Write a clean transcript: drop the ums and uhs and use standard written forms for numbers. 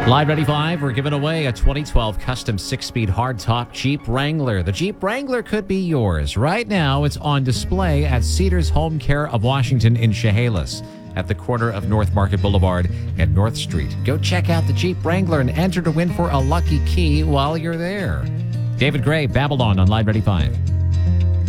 Live 95, we're giving away a 2012 custom 6-speed hardtop Jeep Wrangler. The Jeep Wrangler could be yours. Right now, it's on display at Cedars Home Care of Washington in Chehalis at the corner of North Market Boulevard and North Street. Go check out the Jeep Wrangler and enter to win for a lucky key while you're there. David Gray, Babylon on Live 95.